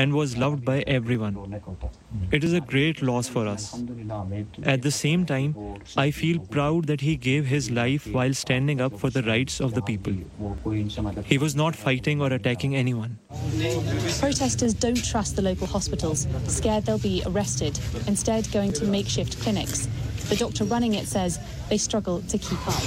and was loved by everyone. It is a great loss for us. At the same time, I feel proud that he gave his life while standing up for the rights of the people. He was not fighting or attacking anyone. Protesters don't trust the local hospitals, scared they'll be arrested, instead going to makeshift clinics. The doctor running it says they struggle to keep up.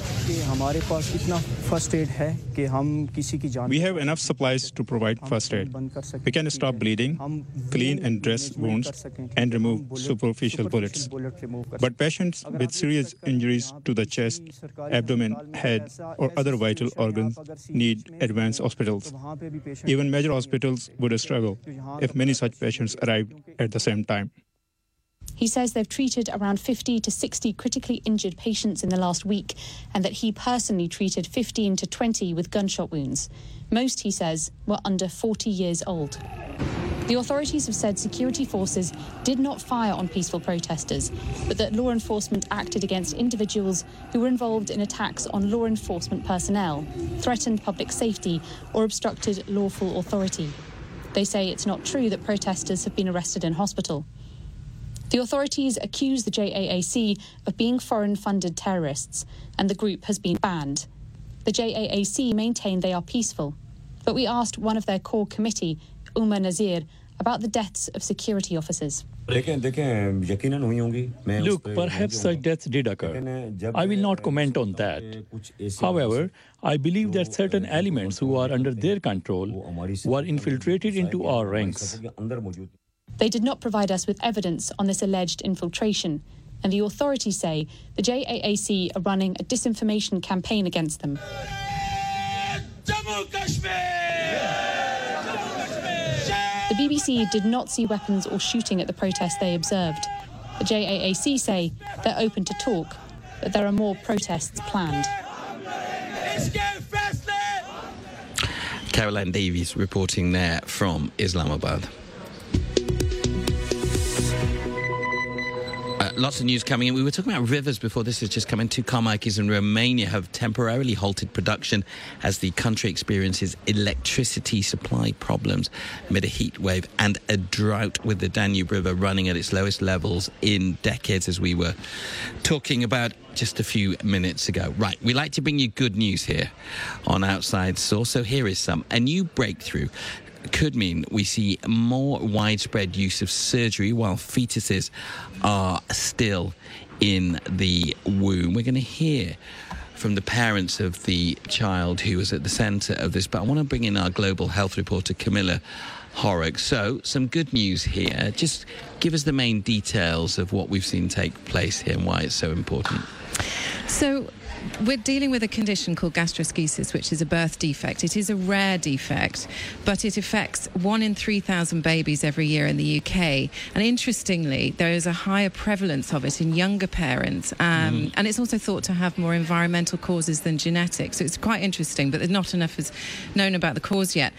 We have enough supplies to provide first aid. We can stop bleeding, clean and dress wounds, and remove superficial bullets. But patients with serious injuries to the chest, abdomen, head, or other vital organs need advanced hospitals. Even major hospitals would struggle if many such patients arrived at the same time. He says they've treated around 50 to 60 critically injured patients in the last week and that he personally treated 15 to 20 with gunshot wounds. Most, he says, were under 40 years old. The authorities have said security forces did not fire on peaceful protesters, but that law enforcement acted against individuals who were involved in attacks on law enforcement personnel, threatened public safety or obstructed lawful authority. They say it's not true that protesters have been arrested in hospital. The authorities accuse the JAAC of being foreign-funded terrorists, and the group has been banned. The JAAC maintain they are peaceful, but we asked one of their core committee, Umar Nazir, about the deaths of security officers. Look, perhaps such deaths did occur. I will not comment on that. However, I believe that certain elements who are under their control were infiltrated into our ranks. They did not provide us with evidence on this alleged infiltration, and the authorities say the JAAC are running a disinformation campaign against them. The BBC did not see weapons or shooting at the protest they observed. The JAAC say they're open to talk, but there are more protests planned. Caroline Davies reporting there from Islamabad. Lots of news coming in. We were talking about rivers before this has just come in. Two car makers in Romania have temporarily halted production as the country experiences electricity supply problems amid a heat wave and a drought, with the Danube River running at its lowest levels in decades, as we were talking about just a few minutes ago. Right, we like to bring you good news here on Outside Source, so here is some. A new breakthrough could mean we see more widespread use of surgery while fetuses are still in the womb. We're going to hear from the parents of the child who was at the centre of this, but I want to bring in our global health reporter, Camilla Horrocks. So, some good news here. Just give us the main details of what we've seen take place here and why it's so important. So, we're dealing with a condition called gastroschisis, which is a birth defect. It is a rare defect, but it affects 1 in 3,000 babies every year in the UK. And interestingly, there is a higher prevalence of it in younger parents. And it's also thought to have more environmental causes than genetics. So it's quite interesting, but not enough is known about the cause yet.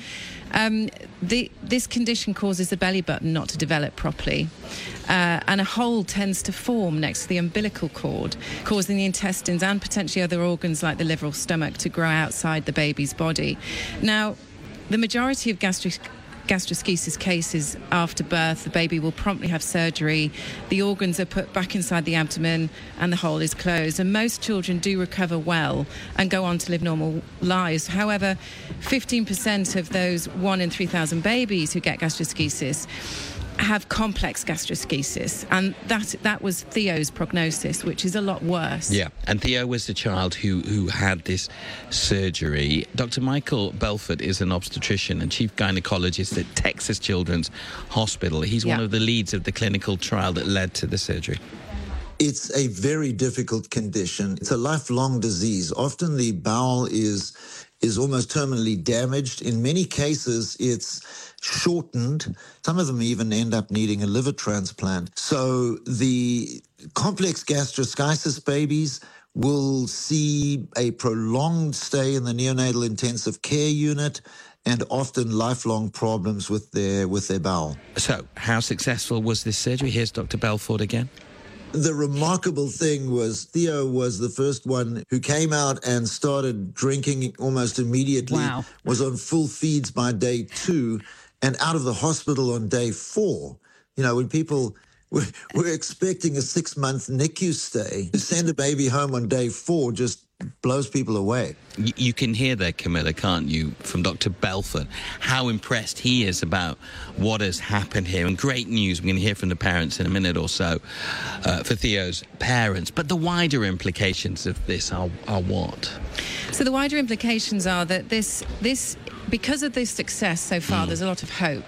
This condition causes the belly button not to develop properly, and a hole tends to form next to the umbilical cord, causing the intestines and potentially other organs like the liver or stomach to grow outside the baby's body. Now, the majority of gastroschisis cases after birth, the baby will promptly have surgery, the organs are put back inside the abdomen and the hole is closed, and most children do recover well and go on to live normal lives. However, 15% of those 1 in 3,000 babies who get gastroschisis have complex gastroschisis, and that was Theo's prognosis, which is a lot worse. Yeah, and Theo was the child who had this surgery. Dr. Michael Belford is an obstetrician and chief gynecologist at Texas Children's Hospital. He's one of the leads of the clinical trial that led to the surgery. It's a very difficult condition. It's a lifelong disease. Often the bowel is almost terminally damaged. In many cases, it's shortened. Some of them even end up needing a liver transplant. So the complex gastroschisis babies will see a prolonged stay in the neonatal intensive care unit and often lifelong problems with their bowel. So how successful was this surgery? Here's Dr. Belford again. The remarkable thing was Theo was the first one who came out and started drinking almost immediately, was on full feeds by day 2, and out of the hospital on day 4. You know, when people we're expecting a 6-month NICU stay, to send a baby home on day 4 just blows people away. You can hear there, Camilla, can't you, from Dr. Belford, how impressed he is about what has happened here. And great news, we're going to hear from the parents in a minute or so, for Theo's parents. But the wider implications of this are what? So the wider implications are that this because of this success so far, there's a lot of hope.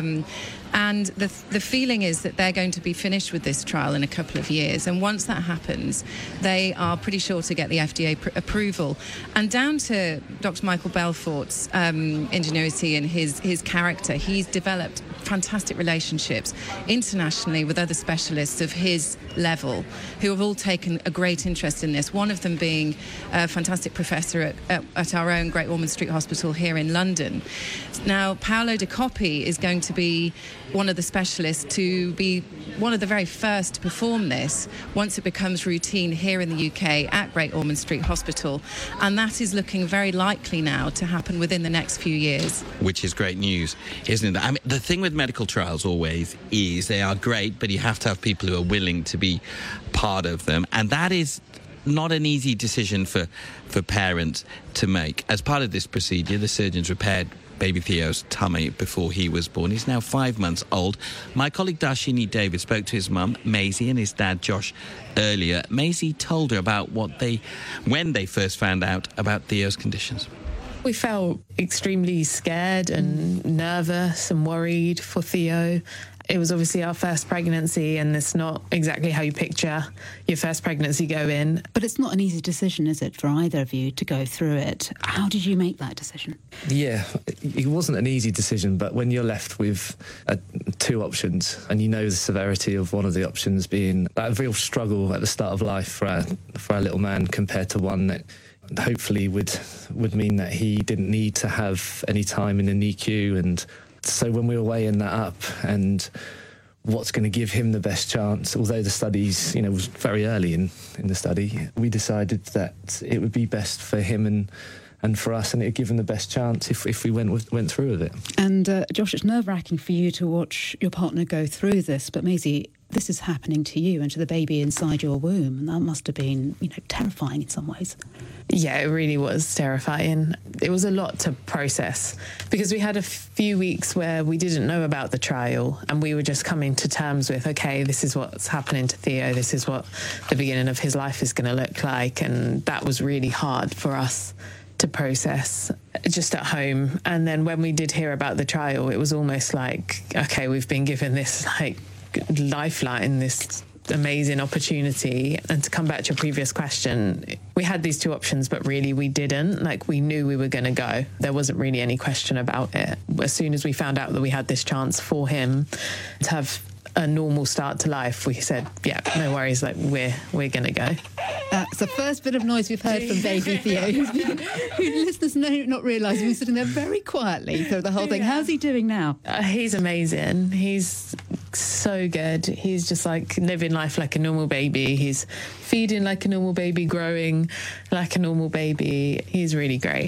And the feeling is that they're going to be finished with this trial in a couple of years. And once that happens, they are pretty sure to get the FDA approval. And down to Dr. Michael Belfort's ingenuity and his character, he's developed fantastic relationships internationally with other specialists of his level who have all taken a great interest in this. One of them being a fantastic professor at our own Great Ormond Street Hospital here in London. Now, Paolo De Coppi is going to be one of the specialists to be one of the very first to perform this once it becomes routine here in the UK at Great Ormond Street Hospital. And that is looking very likely now to happen within the next few years. Which is great news, isn't it? I mean, the thing with medical trials always is they are great, but you have to have people who are willing to be part of them. And that is not an easy decision for parents to make. As part of this procedure, the surgeons repaired baby Theo's tummy before he was born. He's now 5 months old. My colleague Darshini David spoke to his mum, Maisie, and his dad, Josh, earlier. Maisie told her about when they first found out about Theo's conditions. We felt extremely scared and nervous and worried for Theo. It was obviously our first pregnancy, and it's not exactly how you picture your first pregnancy go in. But it's not an easy decision, is it, for either of you to go through it? How did you make that decision? Yeah, it wasn't an easy decision, but when you're left with 2 options, and you know the severity of one of the options being that real struggle at the start of life for our little man compared to one that hopefully would mean that he didn't need to have any time in the NICU. And so when we were weighing that up and what's going to give him the best chance, although the studies, was very early in the study, we decided that it would be best for him and for us, and it would give him the best chance if we went through with it. And Josh, it's nerve-wracking for you to watch your partner go through this, but Maisie, this is happening to you and to the baby inside your womb, and that must have been, terrifying in some ways. Yeah, it really was terrifying. It was a lot to process because we had a few weeks where we didn't know about the trial, and we were just coming to terms with, okay, this is what's happening to Theo, this is what the beginning of his life is going to look like, and that was really hard for us to process just at home. And then when we did hear about the trial, it was almost like, okay, we've been given this lifeline, this amazing opportunity. And to come back to your previous question, we had these 2 options, but really we didn't. We knew we were going to go. There wasn't really any question about it. As soon as we found out that we had this chance for him to have a normal start to life, we said, yeah, no worries, we're going to go. That's the first bit of noise we've heard from baby Theo, who listeners may not realise he was sitting there very quietly through the whole thing. How's he doing now? He's amazing. He's so good. He's just living life like a normal baby. He's feeding like a normal baby, growing like a normal baby. He's really great.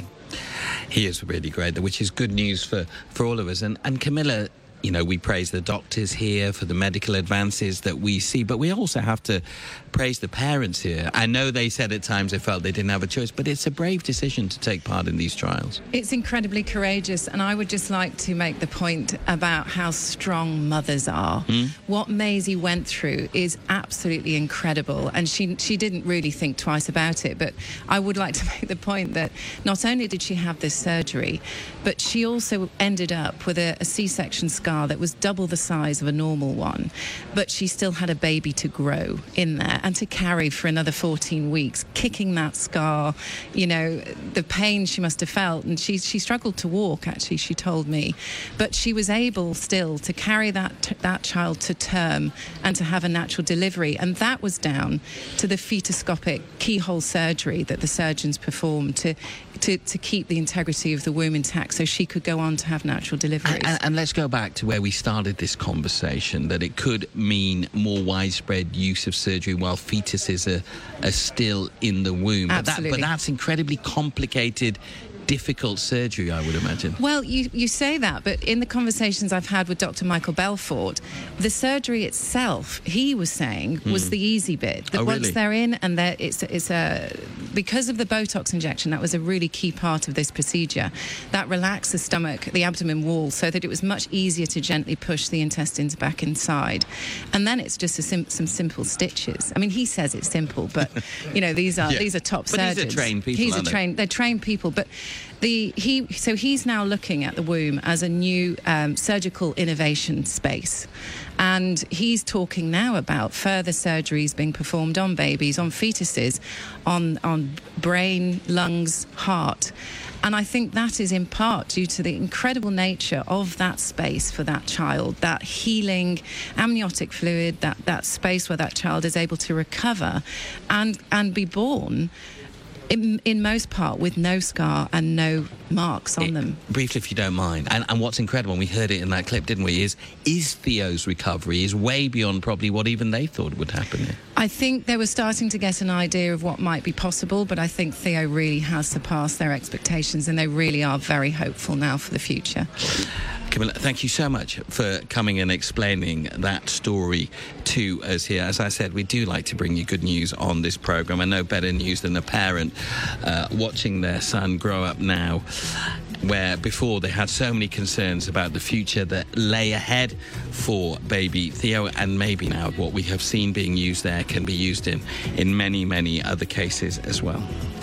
He is really great, which is good news for all of us. And Camilla, we praise the doctors here for the medical advances that we see, but we also have to praise the parents here. I know they said at times they felt they didn't have a choice, but it's a brave decision to take part in these trials. It's incredibly courageous, and I would just like to make the point about how strong mothers are. What Maisie went through is absolutely incredible, and she didn't really think twice about it. But I would like to make the point that not only did she have this surgery, but she also ended up with a C-section scar that was double the size of a normal one, but she still had a baby to grow in there and to carry for another 14 weeks, kicking that scar, the pain she must have felt. And she struggled to walk, actually, she told me, but she was able still to carry that child to term and to have a natural delivery. And that was down to the fetoscopic keyhole surgery that the surgeons performed to keep the integrity of the womb intact so she could go on to have natural deliveries. And let's go back to where we started this conversation, that it could mean more widespread use of surgery while fetuses are still in the womb. Absolutely. But that's incredibly complicated difficult surgery, I would imagine. Well, you say that, but in the conversations I've had with Dr. Michael Belfort, the surgery itself, he was saying, was the easy bit. That once they're in, and because of the Botox injection, that was a really key part of this procedure. That relaxed the stomach, the abdomen wall, so that it was much easier to gently push the intestines back inside. And then it's just some simple stitches. I mean, he says it's simple, but these are top surgeons. These are trained people. They're trained people, but he's now looking at the womb as a new surgical innovation space, and he's talking now about further surgeries being performed on babies, on fetuses, on brain, lungs, heart. And I think that is in part due to the incredible nature of that space for that child, that healing amniotic fluid, that space where that child is able to recover and be born in most part with no scar and no marks on them. Briefly, if you don't mind, and what's incredible, and we heard it in that clip, didn't we, is Theo's recovery is way beyond probably what even they thought would happen here. I think they were starting to get an idea of what might be possible, but I think Theo really has surpassed their expectations, and they really are very hopeful now for the future. Camilla, thank you so much for coming and explaining that story to us here. As I said, we do like to bring you good news on this programme, and no better news than a parent watching their son grow up now, where before they had so many concerns about the future that lay ahead for baby Theo, and maybe now what we have seen being used there can be used in many, many other cases as well.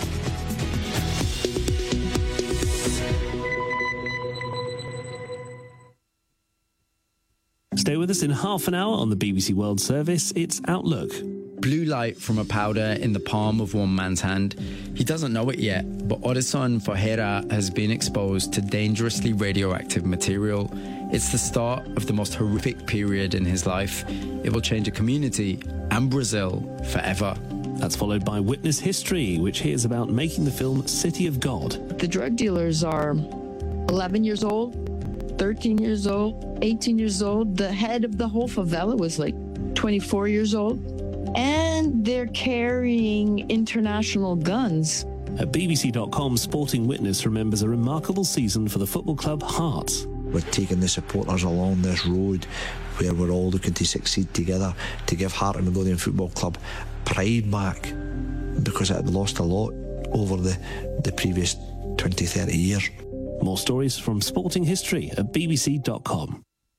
Stay with us in half an hour on the BBC World Service. It's Outlook. Blue light from a powder in the palm of one man's hand. He doesn't know it yet, but Odison Ferreira has been exposed to dangerously radioactive material. It's the start of the most horrific period in his life. It will change a community and Brazil forever. That's followed by Witness History, which hears about making the film City of God. The drug dealers are 11 years old, 13 years old, 18 years old. The head of the whole favela was like 24 years old. And they're carrying international guns. A BBC.com Sporting Witness remembers a remarkable season for the football club Hearts. We're taking the supporters along this road where we're all looking to succeed together to give Heart and Midlothian Football Club pride back, because it had lost a lot over the previous 20, 30 years. More stories from Sporting History at bbc.com.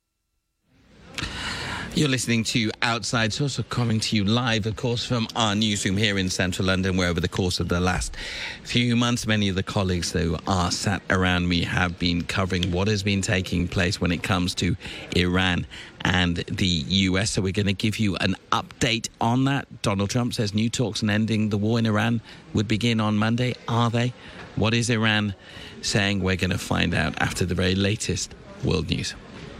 You're listening to Outside Source, coming to you live, of course, from our newsroom here in central London, where over the course of the last few months, many of the colleagues who are sat around me have been covering what has been taking place when it comes to Iran and the US. So we're going to give you an update on that. Donald Trump says new talks on ending the war in Iran would begin on Monday. Are they? What is Iran saying? We're going to find out after the very latest world news.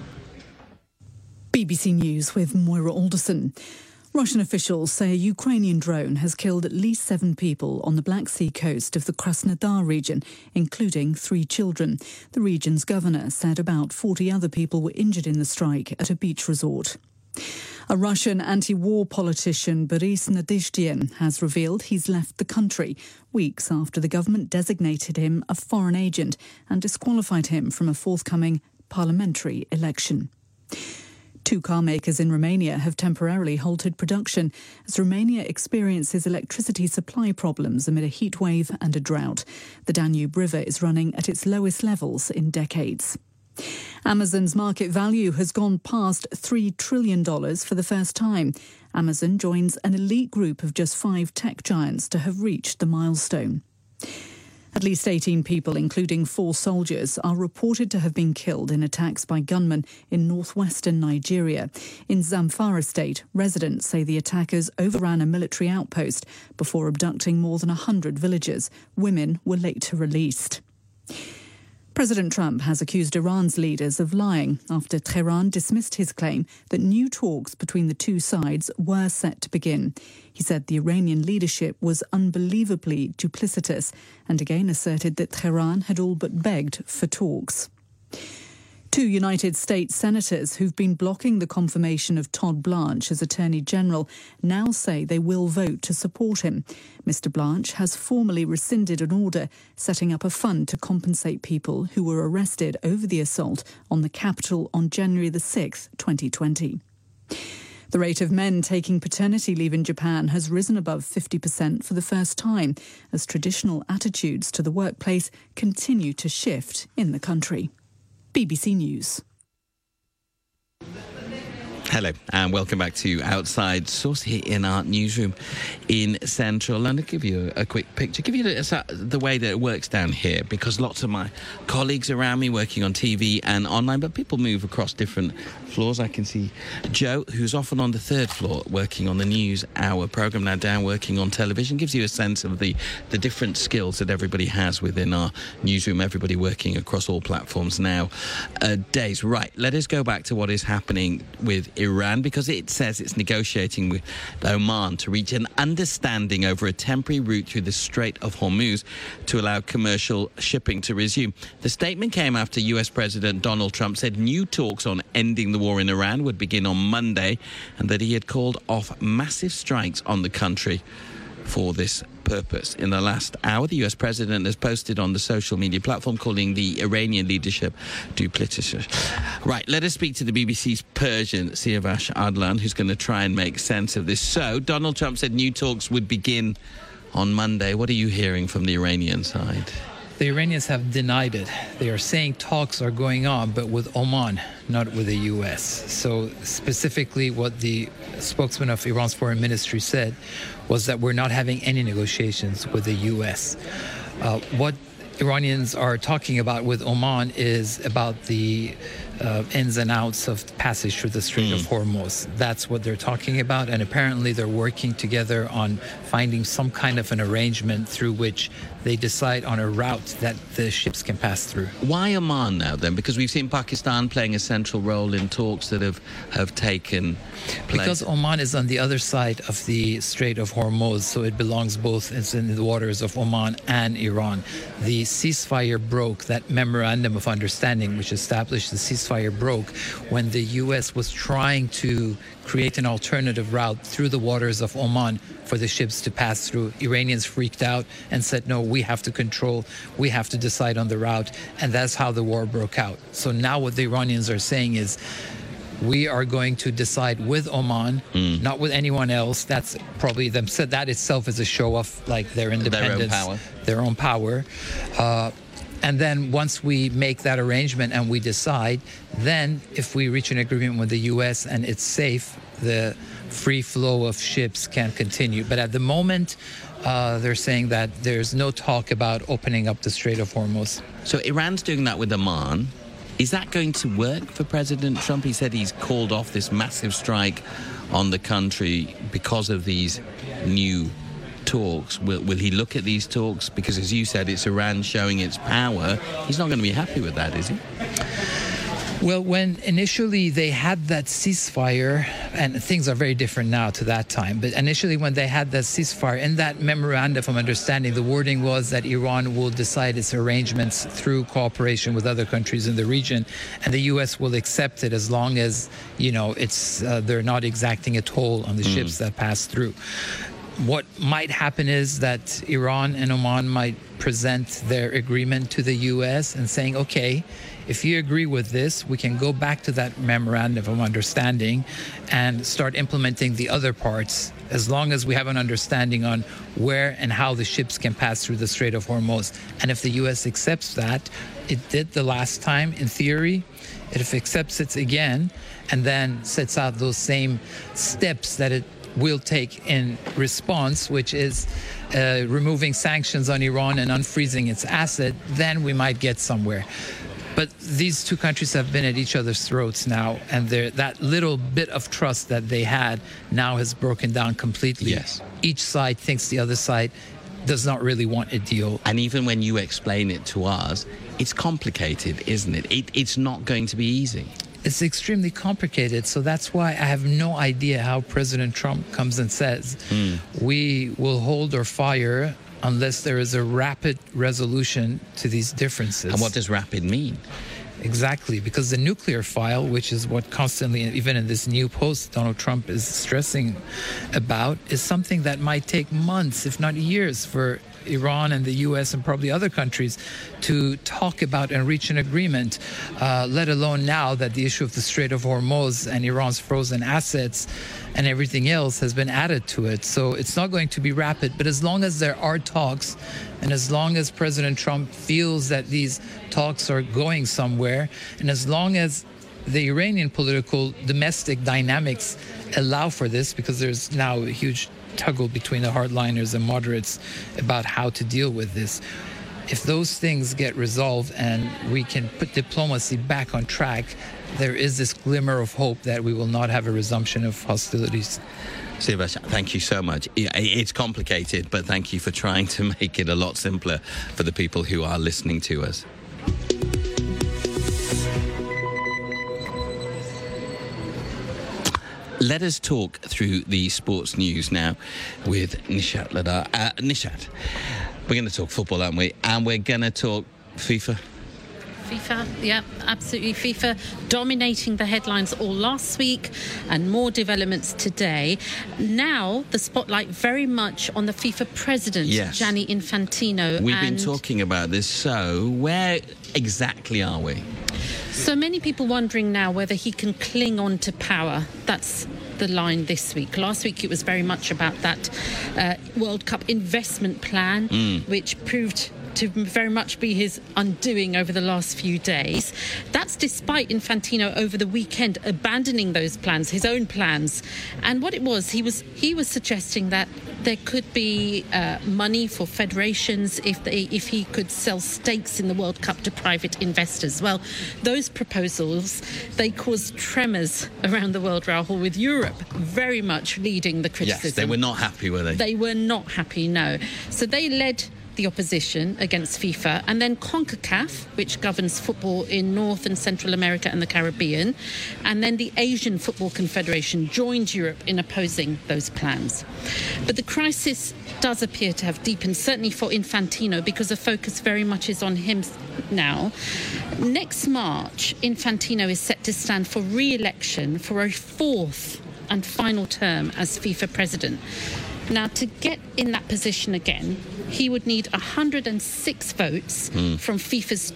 BBC News with Moira Alderson. Russian officials say a Ukrainian drone has killed at least 7 people on the Black Sea coast of the Krasnodar region, including 3 children. The region's governor said about 40 other people were injured in the strike at a beach resort. A Russian anti-war politician, Boris Nadezhdin, has revealed he's left the country weeks after the government designated him a foreign agent and disqualified him from a forthcoming parliamentary election. 2 car makers in Romania have temporarily halted production as Romania experiences electricity supply problems amid a heat wave and a drought. The Danube River is running at its lowest levels in decades. Amazon's market value has gone past $3 trillion for the first time. Amazon joins an elite group of just 5 tech giants to have reached the milestone. At least 18 people, including 4 soldiers, are reported to have been killed in attacks by gunmen in northwestern Nigeria. In Zamfara state, residents say the attackers overran a military outpost before abducting more than 100 villagers. Women were later released. President Trump has accused Iran's leaders of lying after Tehran dismissed his claim that new talks between the 2 sides were set to begin. He said the Iranian leadership was unbelievably duplicitous and again asserted that Tehran had all but begged for talks. Two United States senators who've been blocking the confirmation of Todd Blanche as Attorney General now say they will vote to support him. Mr. Blanche has formally rescinded an order setting up a fund to compensate people who were arrested over the assault on the Capitol on January the 6th, 2020. The rate of men taking paternity leave in Japan has risen above 50% for the first time as traditional attitudes to the workplace continue to shift in the country. BBC News. Hello and welcome back to Outside Source here in our newsroom in central London. Give you a quick picture, give you the way that it works down here, because lots of my colleagues around me working on TV and online, but people move across different floors. I can see Joe, who's often on the third floor working on the News Hour programme, now down working on television. Gives you a sense of the different skills that everybody has within our newsroom, everybody working across all platforms now days. Right, let us go back to what is happening with Iran, because it says it's negotiating with Oman to reach an understanding over a temporary route through the Strait of Hormuz to allow commercial shipping to resume. The statement came after US President Donald Trump said new talks on ending the war in Iran would begin on Monday, and that he had called off massive strikes on the country for this purpose. In the last hour, the US president has posted on the social media platform calling the Iranian leadership duplicitous. Right, let us speak to the BBC's Persian, Siavash Adlan, who's going to try and make sense of this. So, Donald Trump said new talks would begin on Monday. What are you hearing from the Iranian side? The Iranians have denied it. They are saying talks are going on, but with Oman, not with the U.S. So specifically what the spokesman of Iran's foreign ministry said was that we're not having any negotiations with the U.S. What Iranians are talking about with Oman is about the ins and outs of passage through the Strait of Hormuz. That's what they're talking about, and apparently they're working together on finding some kind of an arrangement through which they decide on a route that the ships can pass through. Why Oman now then? Because we've seen Pakistan playing a central role in talks that have taken place. Because Oman is on the other side of the Strait of Hormuz, so it belongs both, it's in the waters of Oman and Iran. The ceasefire broke, that memorandum of understanding which established the ceasefire broke when the U.S. was trying to create an alternative route through the waters of Oman for the ships to pass through. Iranians freaked out and said, no, we have to control, we have to decide on the route, and that's how the war broke out. So now what the Iranians are saying is, we are going to decide with Oman, not with anyone else. That's probably them said that itself is a show of like their independence, their own power. And then once we make that arrangement and we decide, then if we reach an agreement with the U.S. and it's safe, the free flow of ships can continue. But at the moment, they're saying that there's no talk about opening up the Strait of Hormuz. So Iran's doing that with Oman. Is that going to work for President Trump? He said he's called off this massive strike on the country because of these new talks. Will he look at these talks? Because as you said, it's Iran showing its power. He's not going to be happy with that, is he? Well, when initially they had that ceasefire, and things are very different now to that time, but initially when they had that ceasefire, in that memorandum of understanding, the wording was that Iran will decide its arrangements through cooperation with other countries in the region, and the U.S. will accept it as long as, you know, it's they're not exacting a toll on the ships that pass through. What might happen is that Iran and Oman might present their agreement to the U.S. and saying, okay, if you agree with this, we can go back to that memorandum of understanding and start implementing the other parts, as long as we have an understanding on where and how the ships can pass through the Strait of Hormuz. And if the U.S. accepts that, it did the last time, in theory, if it accepts it again and then sets out those same steps that it will take in response, which is removing sanctions on Iran and unfreezing its asset, then we might get somewhere. But these two countries have been at each other's throats now, and that little bit of trust that they had now has broken down completely. Yes. Each side thinks the other side does not really want a deal. And even when you explain it to us, it's complicated, isn't it? It's not going to be easy. It's extremely complicated, so that's why I have no idea how President Trump comes and says, we will hold our fire unless there is a rapid resolution to these differences. And what does rapid mean? exactly, because the nuclear file, which is what constantly, even in this new post, Donald Trump is stressing about, is something that might take months, if not years, for Iran and the U.S. and probably other countries to talk about and reach an agreement, let alone now that the issue of the Strait of Hormuz and Iran's frozen assets and everything else has been added to it. So it's not going to be rapid, but as long as there are talks and as long as President Trump feels that these talks are going somewhere, and as long as the Iranian political domestic dynamics allow for this, because there's now a huge tuggle between the hardliners and moderates about how to deal with this. If those things get resolved and we can put diplomacy back on track, there is this glimmer of hope that we will not have a resumption of hostilities. Siavash, thank you so much. It's complicated, but thank you for trying to make it a lot simpler for the people who are listening to us. Let us talk through the sports news now with Nishat Ladar. Nishat, we're going to talk football, aren't we? And we're going to talk FIFA. FIFA, yeah, absolutely. FIFA dominating the headlines all last week and more developments today. Now, the spotlight very much on the FIFA president, yes. Gianni Infantino. We've been talking about this, so where exactly are we? So many people wondering now whether he can cling on to power. That's the line this week. Last week it was very much about that World Cup investment plan, which proved to very much be his undoing over the last few days. That's despite Infantino over the weekend abandoning those plans, his own plans. And what it was, he was suggesting that there could be money for federations if he could sell stakes in the World Cup to private investors. Well, those proposals, they caused tremors around the world, Rahul, with Europe very much leading the criticism. Yes, they were not happy, were they? They were not happy, no. So they led the opposition against FIFA, and then CONCACAF, which governs football in North and Central America and the Caribbean, and then the Asian Football Confederation joined Europe in opposing those plans. But the crisis does appear to have deepened, certainly for Infantino, because the focus very much is on him now. Next March, Infantino is set to stand for re-election for a fourth and final term as FIFA president. Now, to get in that position again, he would need 106 votes from FIFA's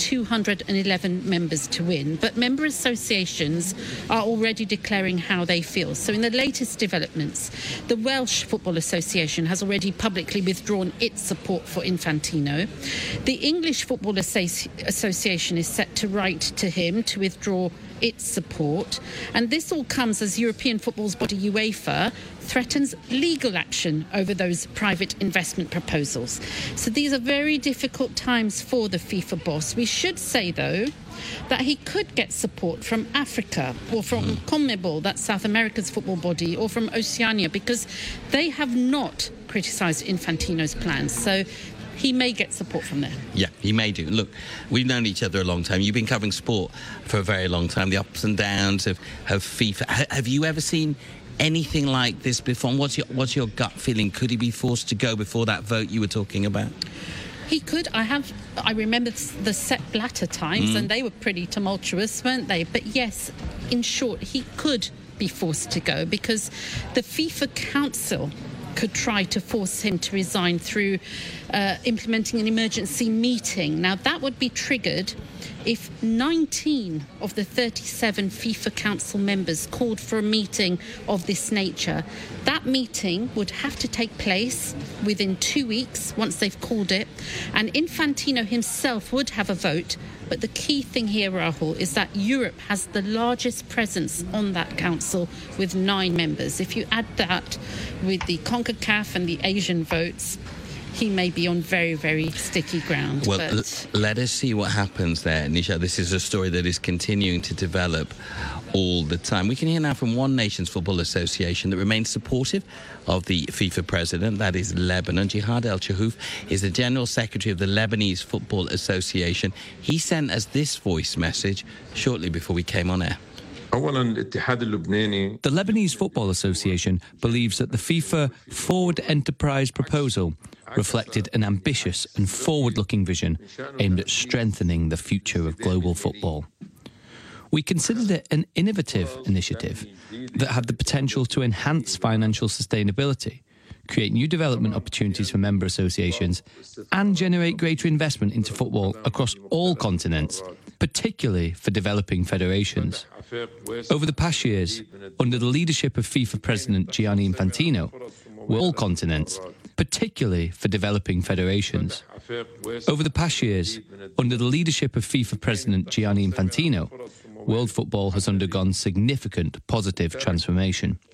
211 members to win. But member associations are already declaring how they feel. So in the latest developments, the Welsh Football Association has already publicly withdrawn its support for Infantino. The English Football Association is set to write to him to withdraw its support. And this all comes as European football's body UEFA threatens legal action over those private investment proposals. So these are very difficult times for the FIFA boss. We should say, though, that he could get support from Africa or from CONMEBOL, that's South America's football body, or from Oceania, because they have not criticised Infantino's plans. So he may get support from there. Yeah, he may do. Look, we've known each other a long time. You've been covering sport for a very long time, the ups and downs of FIFA. Have you ever seen anything like this before? What's your gut feeling? Could he be forced to go before that vote you were talking about? He could. I remember the Sepp Blatter times, and they were pretty tumultuous, weren't they? But yes, in short, he could be forced to go because the FIFA Council could try to force him to resign through implementing an emergency meeting. Now, that would be triggered if 19 of the 37 FIFA Council members called for a meeting of this nature. That meeting would have to take place within 2 weeks once they've called it, and Infantino himself would have a vote. But the key thing here, Rahul, is that Europe has the largest presence on that council with 9 members. If you add that with the CONCACAF and the Asian votes, he may be on very, very sticky ground. Well, let us see what happens there, Nisha. This is a story that is continuing to develop all the time. We can hear now from One Nations Football Association that remains supportive of the FIFA president, that is Lebanon. Jihad El Chahouf is the General Secretary of the Lebanese Football Association. He sent us this voice message shortly before we came on air. The Lebanese Football Association believes that the FIFA Forward Enterprise proposal reflected an ambitious and forward-looking vision aimed at strengthening the future of global football. We considered it an innovative initiative that had the potential to enhance financial sustainability, create new development opportunities for member associations, and generate greater investment into football across all continents, particularly for developing federations. Over the past years, under the leadership of FIFA President Gianni Infantino, all continents, particularly for developing federations. Over the past years, under the leadership of FIFA President Gianni Infantino, world football has undergone significant positive transformation.